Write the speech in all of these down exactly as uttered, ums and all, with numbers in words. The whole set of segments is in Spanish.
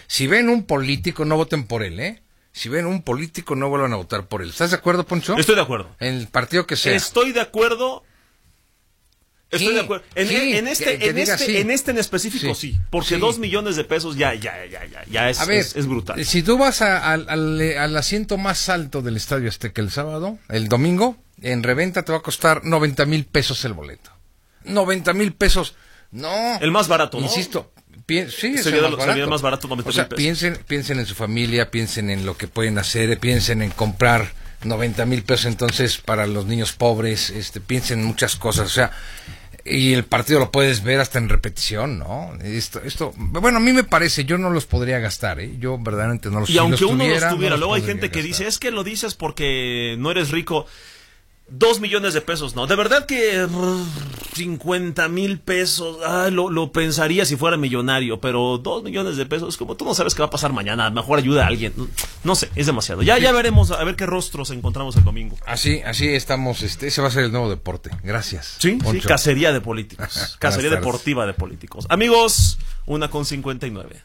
Si ven un político, no voten por él, ¿eh? Si ven un político, no vuelvan a votar por él. ¿Estás de acuerdo, Poncho? Estoy de acuerdo. En el partido que sea. Estoy de acuerdo. Estoy sí, de acuerdo. En, sí, en, este, que, que en, este sí. en este en específico sí. sí porque sí. dos millones de pesos ya, ya, ya, ya, ya es, a ver, es, es brutal. Si tú vas a, a, al, al asiento más alto del Estadio Azteca el sábado, el domingo, en reventa te va a costar noventa mil pesos el boleto. noventa mil pesos. No. El más barato, ¿no? Insisto. Pi- sí, es sería, el más barato. Sería más barato noventa o sea, mil pesos. Piensen, piensen en su familia, piensen en lo que pueden hacer, piensen en comprar noventa mil pesos entonces para los niños pobres, este, piensen en muchas cosas, o sea, y el partido lo puedes ver hasta en repetición, ¿no? Esto, esto, bueno, a mí me parece, yo no los podría gastar, ¿eh? Yo verdaderamente no los, y si aunque los uno tuviera, los tuviera, no los luego hay gente que gastar. dice, es que lo dices porque no eres rico. Dos millones de pesos, no. De verdad que cincuenta mil pesos, ah, lo, lo pensaría si fuera millonario, pero dos millones de pesos, como tú no sabes qué va a pasar mañana, mejor ayuda a alguien. No sé, es demasiado. Ya, ya veremos, a ver qué rostros encontramos el domingo. Así, así estamos, este, ese va a ser el nuevo deporte. Gracias. Sí, Poncho. sí, cacería de políticos. Cacería deportiva de políticos. Amigos, una con cincuenta y nueve.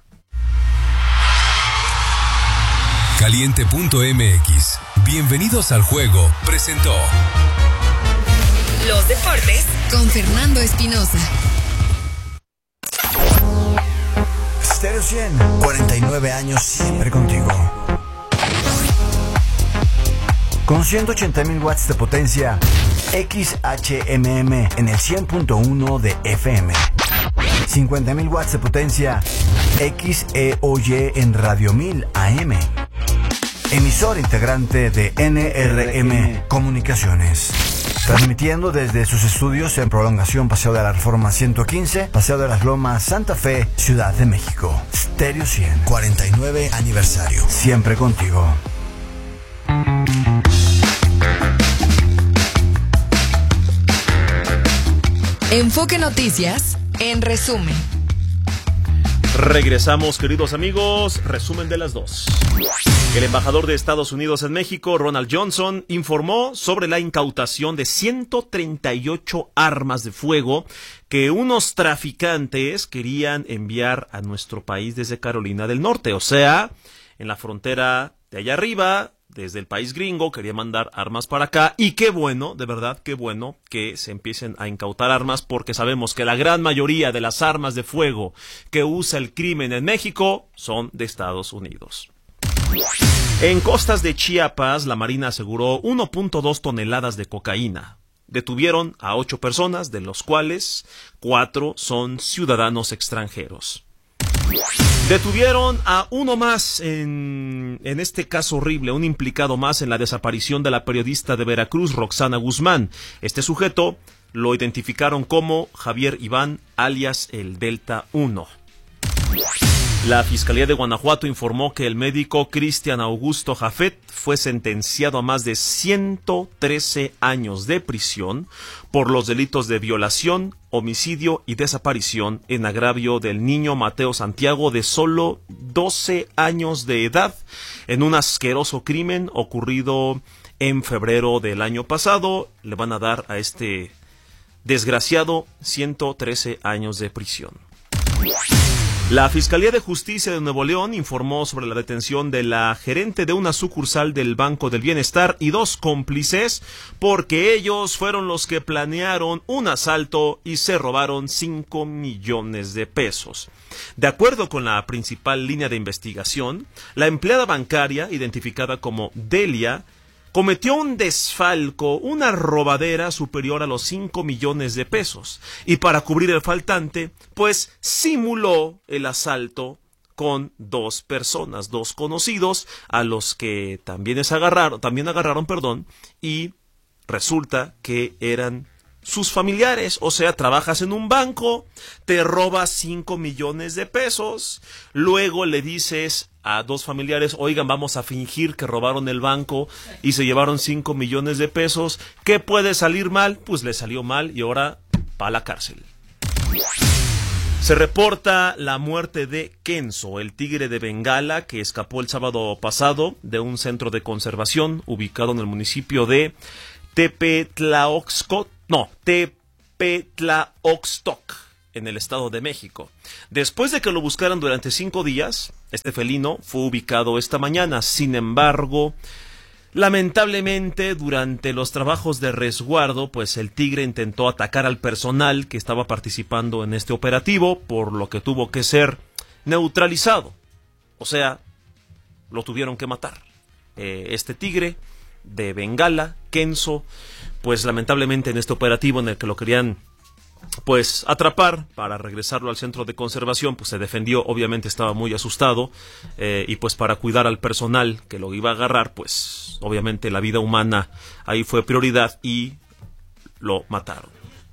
Caliente punto m x. Bienvenidos al juego. Presentó los deportes con Fernando Espinosa. Stereo cien, cuarenta y nueve años siempre contigo. Con ciento ochenta mil watts de potencia, X H M M en el cien punto uno de F M. cincuenta mil watts de potencia, X E O Y en Radio mil A M. Emisor integrante de N R M Comunicaciones. Transmitiendo desde sus estudios en Prolongación Paseo de la Reforma ciento quince, Paseo de las Lomas, Santa Fe, Ciudad de México. Stereo cien, cuarenta y nueve aniversario. Siempre contigo. Enfoque Noticias, en resumen. Regresamos, queridos amigos, resumen de las dos. El embajador de Estados Unidos en México, Ronald Johnson, informó sobre la incautación de ciento treinta y ocho armas de fuego que unos traficantes querían enviar a nuestro país desde Carolina del Norte, o sea, en la frontera de allá arriba, desde el país gringo, quería mandar armas para acá, y qué bueno, de verdad, qué bueno que se empiecen a incautar armas, porque sabemos que la gran mayoría de las armas de fuego que usa el crimen en México son de Estados Unidos. En costas de Chiapas, la Marina aseguró uno punto dos toneladas de cocaína. Detuvieron a ocho personas, de los cuales cuatro son ciudadanos extranjeros. Detuvieron a uno más en, en este caso horrible, un implicado más en la desaparición de la periodista de Veracruz, Roxana Guzmán. Este sujeto lo identificaron como Javier Iván, alias el Delta uno. La Fiscalía de Guanajuato informó que el médico Cristian Augusto Jafet fue sentenciado a más de ciento trece años de prisión por los delitos de violación, homicidio y desaparición en agravio del niño Mateo Santiago de solo doce años de edad en un asqueroso crimen ocurrido en febrero del año pasado. Le van a dar a este desgraciado ciento trece años de prisión. La Fiscalía de Justicia de Nuevo León informó sobre la detención de la gerente de una sucursal del Banco del Bienestar y dos cómplices porque ellos fueron los que planearon un asalto y se robaron cinco millones de pesos. De acuerdo con la principal línea de investigación, la empleada bancaria, identificada como Delia, cometió un desfalco, una robadera superior a los cinco millones de pesos. Y para cubrir el faltante, pues simuló el asalto con dos personas, dos conocidos, a los que también es agarraron, también agarraron, perdón, y resulta que eran sus familiares. O sea, trabajas en un banco, te robas cinco millones de pesos, luego le dices a dos familiares, oigan, vamos a fingir que robaron el banco y se llevaron cinco millones de pesos. ¿Qué puede salir mal? Pues le salió mal y ahora va a la cárcel. Se reporta la muerte de Kenzo, el tigre de Bengala, que escapó el sábado pasado de un centro de conservación ubicado en el municipio de Tepetlaoxcot, no, Tepetlaoxtoc, en el Estado de México. Después de que lo buscaran durante cinco días, Este felino fue ubicado esta mañana. Sin embargo, lamentablemente, durante los trabajos de resguardo, pues el tigre intentó atacar al personal que estaba participando en este operativo, por lo que tuvo que ser neutralizado. O sea, lo tuvieron que matar. Eh, este tigre de Bengala, Kenzo, pues lamentablemente en este operativo en el que lo querían pues atrapar para regresarlo al centro de conservación, pues se defendió, obviamente estaba muy asustado, eh, y pues para cuidar al personal que lo iba a agarrar, pues obviamente la vida humana ahí fue prioridad y lo mataron.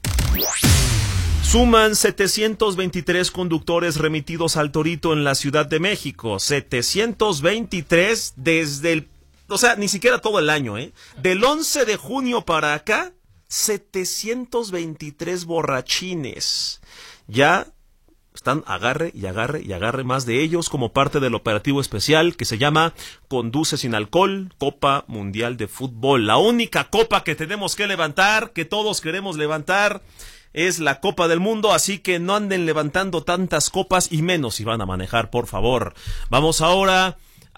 Suman setecientos veintitrés conductores remitidos al Torito en la Ciudad de México. setecientos veintitrés desde el... O sea, ni siquiera todo el año, ¿eh? Del once de junio para acá, setecientos veintitrés borrachines. Ya están agarre y agarre y agarre más de ellos como parte del operativo especial que se llama Conduce sin alcohol, Copa Mundial de Fútbol. La única copa que tenemos que levantar, que todos queremos levantar, es la Copa del Mundo, así que no anden levantando tantas copas y menos si van a manejar, por favor. Vamos ahora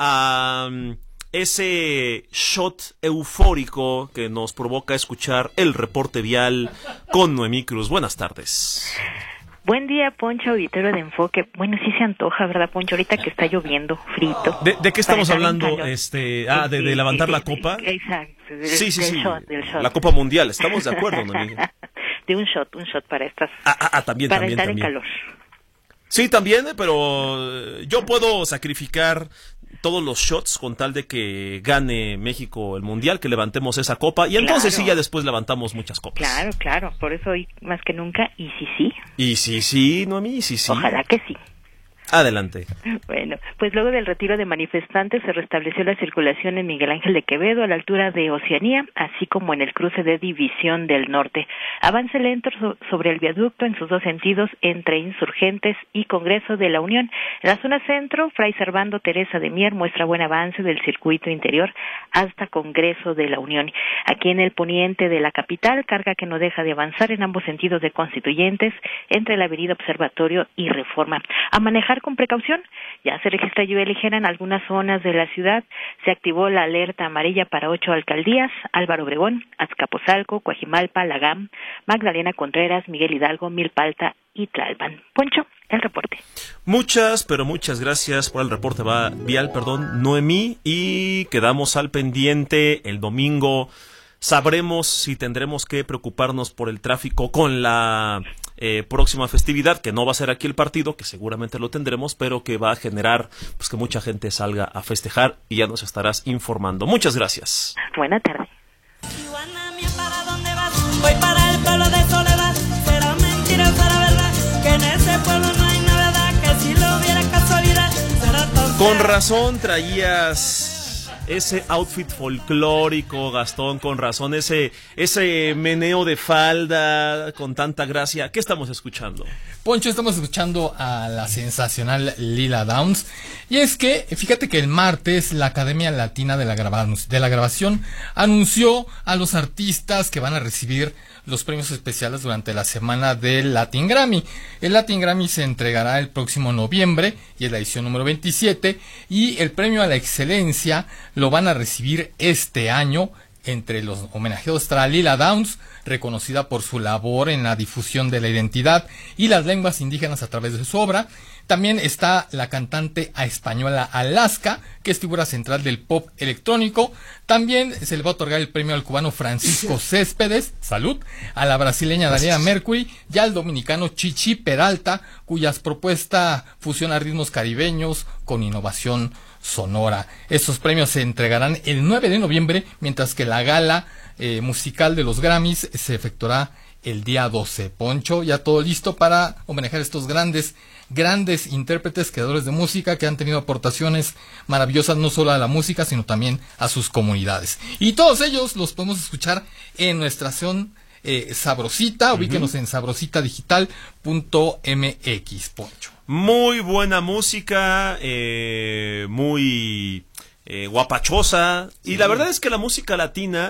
a um, ese shot eufórico que nos provoca escuchar el reporte vial con Noemí Cruz. Buenas tardes. Buen día, Poncho, auditorio de Enfoque. Bueno, sí se antoja, ¿verdad, Poncho? Ahorita que está lloviendo, frito. ¿De, de qué estamos hablando? Este, ah, de, de levantar la copa. Exacto. Del, sí, sí, del sí. Shot, del shot. La Copa Mundial, estamos de acuerdo, Noemí. De un shot, un shot para estas. Ah, ah, ah también, para también, estar también. en calor. Sí, también, pero yo puedo sacrificar todos los shots con tal de que gane México el Mundial, que levantemos esa copa, y entonces Claro. sí, ya después levantamos muchas copas. Claro, claro, por eso hoy más que nunca, y sí, sí. Y sí, sí, Noemí, sí, sí. Ojalá que sí. Adelante. Bueno, pues luego del retiro de manifestantes se restableció la circulación en Miguel Ángel de Quevedo a la altura de Oceanía, así como en el cruce de División del Norte. Avance lento so- sobre el viaducto en sus dos sentidos entre Insurgentes y Congreso de la Unión. En la zona centro, Fray Servando Teresa de Mier muestra buen avance del circuito interior hasta Congreso de la Unión. Aquí en el poniente de la capital, carga que no deja de avanzar en ambos sentidos de Constituyentes entre la avenida Observatorio y Reforma. A manejar con precaución, ya se registra lluvia ligera en algunas zonas de la ciudad. Se activó la alerta amarilla para ocho alcaldías: Álvaro Obregón, Azcapotzalco, Coajimalpa, Lagam, Magdalena Contreras, Miguel Hidalgo, Milpalta y Tlalpan. Poncho, el reporte. Muchas, pero muchas gracias por el reporte va, vial, perdón, Noemí, y quedamos al pendiente el domingo. Sabremos si tendremos que preocuparnos por el tráfico con la eh, próxima festividad, que no va a ser aquí el partido, que seguramente lo tendremos, pero que va a generar pues que mucha gente salga a festejar, y ya nos estarás informando. Muchas gracias. Buena tarde. Iguana mía, ¿para dónde vas? Voy para el pueblo de Soledad. Será mentira o será verdad que en ese pueblo no hay novedad, que si lo hubiera casualidad será tontería. Con razón traías ese outfit folclórico, Gastón, con razón, ese, ese meneo de falda con tanta gracia. ¿Qué estamos escuchando? Poncho, estamos escuchando a la sensacional Lila Downs. Y es que, fíjate que el martes la Academia Latina de la, Graba- de la Grabación anunció a los artistas que van a recibir los premios especiales durante la semana del Latin Grammy. El Latin Grammy se entregará el próximo noviembre y es la edición número veintisiete, y el premio a la excelencia lo van a recibir este año. Entre los homenajeados estará Lila Downs, reconocida por su labor en la difusión de la identidad y las lenguas indígenas a través de su obra. También está la cantante española Alaska, que es figura central del pop electrónico. También se le va a otorgar el premio al cubano Francisco Céspedes, salud, a la brasileña Daniela Mercury y al dominicano Chichi Peralta, cuyas propuestas fusiona ritmos caribeños con innovación sonora. Estos premios se entregarán el nueve de noviembre, mientras que la gala eh, musical de los Grammys se efectuará el día doce. Poncho, ya todo listo para homenajear a estos grandes, grandes intérpretes, creadores de música que han tenido aportaciones maravillosas no solo a la música, sino también a sus comunidades. Y todos ellos los podemos escuchar en nuestra estación eh, Sabrosita. Ubíquenos uh-huh. en sabrosita digital punto m x, Poncho. Muy buena música, eh, muy eh, guapachosa, sí. Y la verdad es que la música latina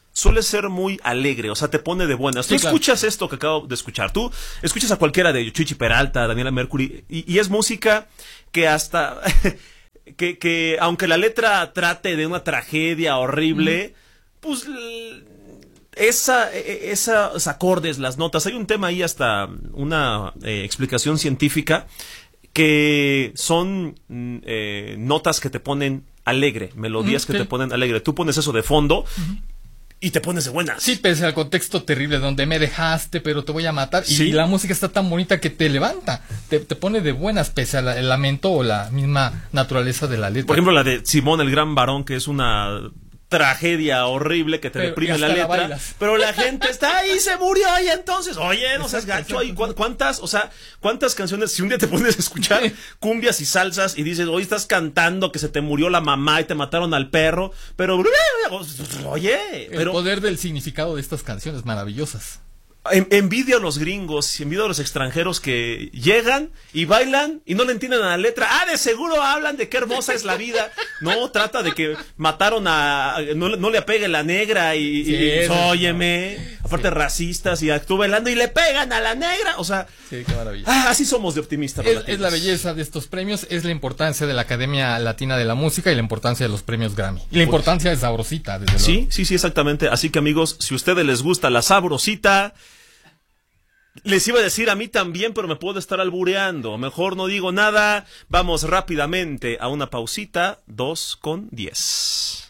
suele ser muy alegre, o sea, te pone de buenas. Tú Sí, claro. escuchas esto que acabo de escuchar, tú escuchas a cualquiera de Chuchi Peralta, Daniela Mercury, y, y es música que hasta... que, que aunque la letra trate de una tragedia horrible, mm. pues... Esa, esa, esos acordes, las notas, hay un tema ahí hasta una eh, explicación científica que son eh, notas que te ponen alegre, melodías mm, que sí. te ponen alegre. Tú pones eso de fondo uh-huh. y te pones de buenas. Sí, pese al contexto terrible donde me dejaste, pero te voy a matar. Sí. Y la música está tan bonita que te levanta, te, te pone de buenas pese al lamento o la misma naturaleza de la letra. Por ejemplo, la de Simón el Gran Varón, que es una... tragedia horrible que te pero, deprime la letra, la pero la gente está ahí, se murió y entonces, oye, no seas gacho ahí, ¿cuántas, o sea, cuántas canciones, si un día te pones a escuchar cumbias y salsas y dices, hoy estás cantando que se te murió la mamá y te mataron al perro, pero, oye, pero... El poder del significado de estas canciones maravillosas. Envidio a los gringos, envidio a los extranjeros que llegan y bailan y no le entienden a la letra. Ah, de seguro hablan de qué hermosa es la vida. No, trata de que mataron a... No, no le apegue la negra y... Sí, y eso, óyeme, no. aparte sí. racistas y actúa bailando y le pegan a la negra. O sea... Sí, qué maravilla. Ah, así somos de optimistas. Es, es la belleza de estos premios, es la importancia de la Academia Latina de la Música y la importancia de los premios Grammy. Y la importancia pues, de Sabrosita, desde luego. Sí, sí, sí, exactamente. Así que amigos, si a ustedes les gusta la Sabrosita... Les iba a decir a mí también, pero me puedo estar albureando. Mejor no digo nada. Vamos rápidamente a una pausita. Dos con diez.